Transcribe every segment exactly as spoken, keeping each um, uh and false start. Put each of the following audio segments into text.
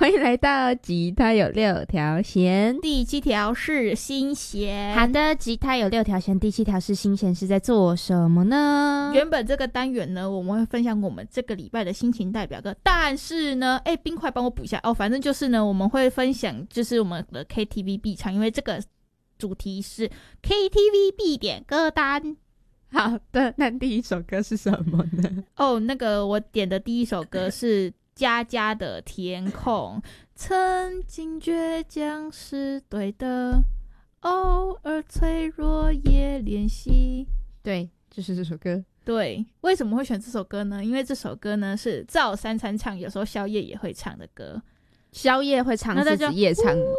欢迎来到吉他有六条弦， 第七条是心弦。 好的，吉他有六条弦，第七条是心弦是在做什么呢？ 原本这个单元呢，我们会分享我们这个礼拜的心情代表歌，但是呢，哎，冰块帮我补一下哦。反正就是呢，我们会分享就是我们的 K T V 必唱，因为这个主题是 K T V 必点歌单。 好的，那第一首歌是什么呢？ 哦，那个我点的第一首歌是佳佳的《填空》。曾经倔强是对的，偶尔脆弱也练习。 对，就是这首歌。 对，为什么会选这首歌呢？因为这首歌呢是照三餐唱，有时候宵夜也会唱的歌。 宵夜会唱是指夜唱吗？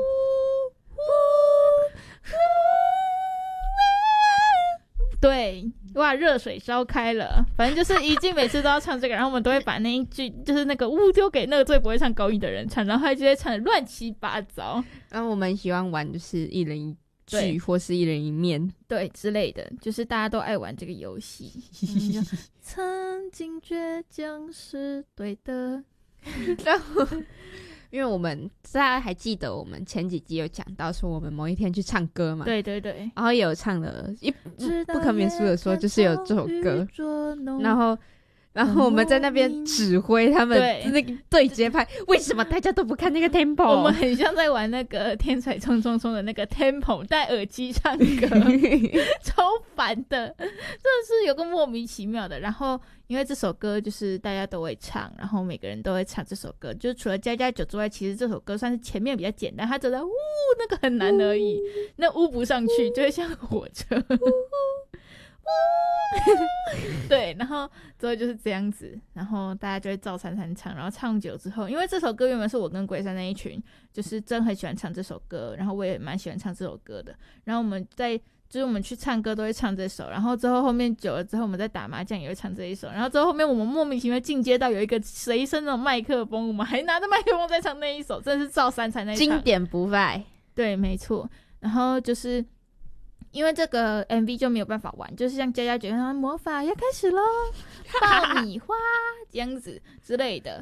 对，哇，热水烧开了，反正就是一季每次都要唱这个，然后我们都会把那一句就是那个呜丢给那个最不会唱高音的人唱，然后他就会唱的乱七八糟。 然后我们喜欢玩就是一人一句或是一人一面， 对之类的，就是大家都爱玩这个游戏。曾经倔强是对的， 然后因为我们大家还记得我们前几集有讲到说我们某一天去唱歌嘛， 对对对， 然后也有唱了一不可免俗的说就是有这首歌，然后然后我们在那边指挥他们那个对节拍，为什么大家都不看那个 tempo？ 我们很像在玩那个天才冲冲冲的那个 tempo， 戴耳机唱歌，超烦的，真的是有个莫名其妙的。然后因为这首歌就是大家都会唱，然后每个人都会唱这首歌，就是除了加加酒之外，其实这首歌算是前面比较简单，它只在呜那个很难而已，那呜不上去就会像火车。对，然后之后就是这样子，然后大家就会照三三唱，然后唱久之后，因为这首歌原本是我跟鬼山那一群就是真很喜欢唱这首歌，然后我也蛮喜欢唱这首歌的，然后我们在就是我们去唱歌都会唱这首，然后之后后面久了之后我们在打麻将也会唱这一首，然后之后后面我们莫名其妙进阶到有一个随身那种麦克风，我们还拿着麦克风在唱那一首，真的是照三才那一场经典不败。对， 没错。然后就是因为这个 M V 就没有办法玩，就是像佳佳觉得魔法要开始咯，爆米花这样子之类的，